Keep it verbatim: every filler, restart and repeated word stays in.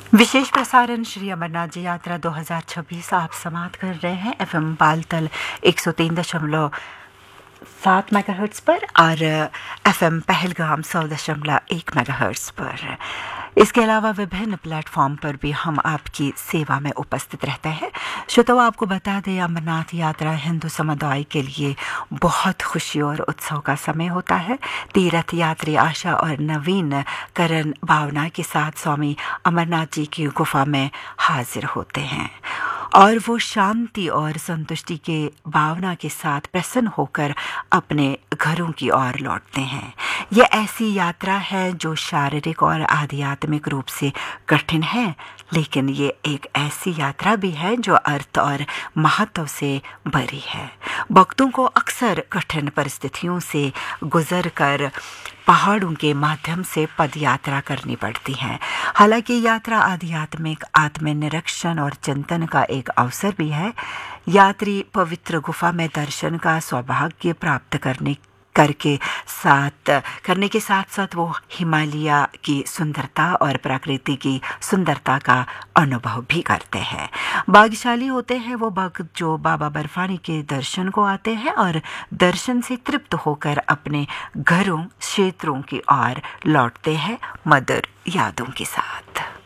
विशेष प्रसारण श्री अमरनाथ जी यात्रा दो हज़ार छब्बीस आप समाप्त कर रहे हैं एफएम बालतल एक सौ तीन दशमलव सात मेगाहर्ट्ज़ पर और एफएम पहलगाम सौ दशमलव एक मेगाहर्ट्ज़ पर। इसके अलावा विभिन्न प्लेटफॉर्म पर भी हम आपकी सेवा में उपस्थित रहते हैं। श्रोताओं, आपको बता दें, अमरनाथ यात्रा हिंदू समुदाय के लिए बहुत खुशी और उत्सव का समय होता है। तीर्थ यात्री आशा और नवीन करण भावना के साथ स्वामी अमरनाथ जी की गुफा में हाजिर होते हैं और वो शांति और संतुष्टि के भावना के साथ प्रसन्न होकर अपने घरों की ओर लौटते हैं। यह ऐसी यात्रा है जो शारीरिक और आध्यात्मिक रूप से कठिन है, लेकिन ये एक ऐसी यात्रा भी है जो अर्थ और महत्व से भरी है। भक्तों को अक्सर कठिन परिस्थितियों से गुजरकर पहाड़ों के माध्यम से पद यात्रा करनी पड़ती है। हालांकि यात्रा आध्यात्मिक आत्मनिरीक्षण और चिंतन का एक अवसर भी है। यात्री पवित्र गुफा में दर्शन का सौभाग्य प्राप्त करने करके साथ करने के साथ साथ वो हिमालय की सुंदरता और प्रकृति की सुंदरता का अनुभव भी करते हैं। भाग्यशाली होते हैं वो भक्त जो बाबा बर्फानी के दर्शन को आते हैं और दर्शन से तृप्त होकर अपने घरों क्षेत्रों की ओर लौटते हैं मधुर यादों के साथ।